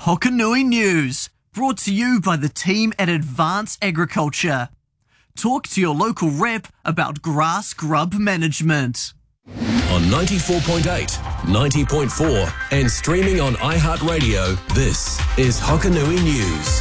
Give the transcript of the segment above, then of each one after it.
Hokanui News, brought to you by the team at Advanced Agriculture. Talk to your local rep about grass grub management. On 94.8, 90.4 and streaming on iHeartRadio, this is Hokanui News.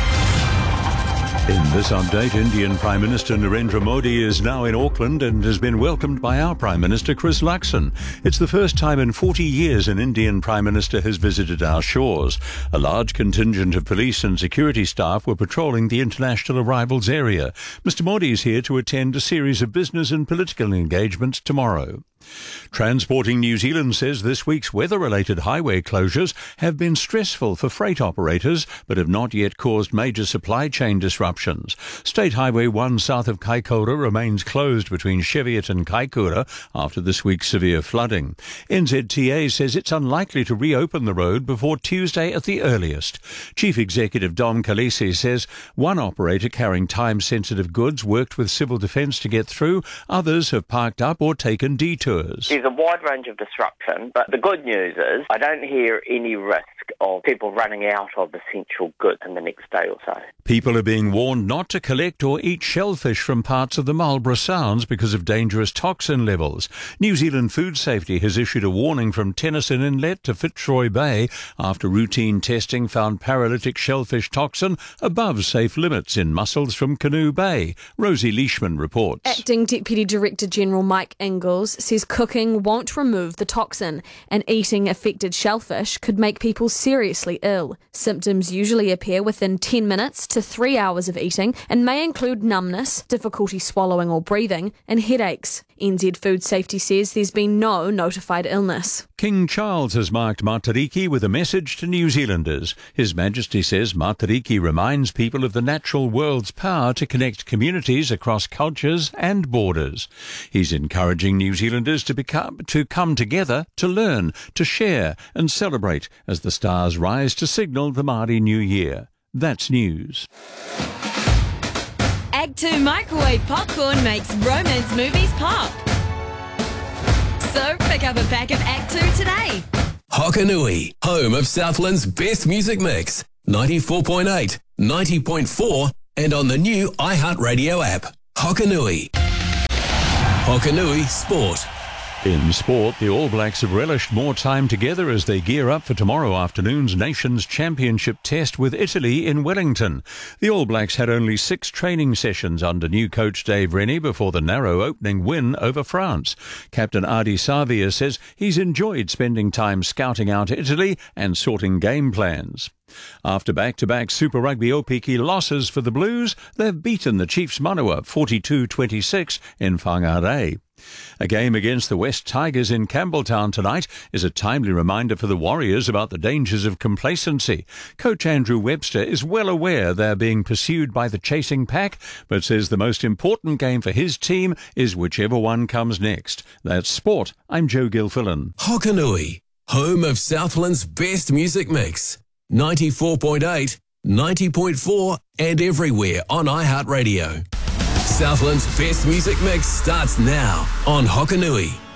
In this update, Indian Prime Minister Narendra Modi is now in Auckland and has been welcomed by our Prime Minister Chris Luxon. It's the first time in 40 years an Indian Prime Minister has visited our shores. A large contingent of police and security staff were patrolling the international arrivals area. Mr Modi is here to attend a series of business and political engagements tomorrow. Transporting New Zealand says this week's weather-related highway closures have been stressful for freight operators but have not yet caused major supply chain disruptions. State Highway 1 south of Kaikoura remains closed between Cheviot and Kaikoura after this week's severe flooding. NZTA says it's unlikely to reopen the road before Tuesday at the earliest. Chief Executive Dom Khaleesi says one operator carrying time-sensitive goods worked with Civil Defence to get through, others have parked up or taken detours. There's a wide range of disruption, but the good news is I don't hear any risk of people running out of essential goods in the next day or so. People are being warned not to collect or eat shellfish from parts of the Marlborough Sounds because of dangerous toxin levels. New Zealand Food Safety has issued a warning from Tennyson Inlet to Fitzroy Bay after routine testing found paralytic shellfish toxin above safe limits in mussels from Canoe Bay. Rosie Leishman reports. Acting Deputy Director General Mike Ingalls says cooking won't remove the toxin and eating affected shellfish could make people seriously ill. Symptoms usually appear within 10 minutes to 3 hours of eating and may include numbness, difficulty swallowing or breathing, and headaches. NZ Food Safety says there's been no notified illness. King Charles has marked Matariki with a message to New Zealanders. His Majesty says Matariki reminds people of the natural world's power to connect communities across cultures and borders. He's encouraging New Zealanders to come together, to learn, to share and celebrate as the stars rise to signal the Māori New Year. That's news. Act 2 microwave popcorn makes romance movies pop. So pick up a pack of Act 2 today. Hokanui, home of Southland's best music mix. 94.8, 90.4 and on the new iHeartRadio app. Hokanui. Hokanui Sport. In sport, the All Blacks have relished more time together as they gear up for tomorrow afternoon's Nations Championship test with Italy in Wellington. The All Blacks had only 6 training sessions under new coach Dave Rennie before the narrow opening win over France. Captain Adi Savia says he's enjoyed spending time scouting out Italy and sorting game plans. After back-to-back Super Rugby Opiki losses for the Blues, they've beaten the Chiefs Manawa 42-26 in Whangarei. A game against the West Tigers in Campbelltown tonight is a timely reminder for the Warriors about the dangers of complacency. Coach Andrew Webster is well aware they're being pursued by the chasing pack, but says the most important game for his team is whichever one comes next. That's sport. I'm Joe Gilfillan. Hokanui, home of Southland's best music mix. 94.8, 90.4 and everywhere on iHeartRadio. Southland's best music mix starts now on Hokanui.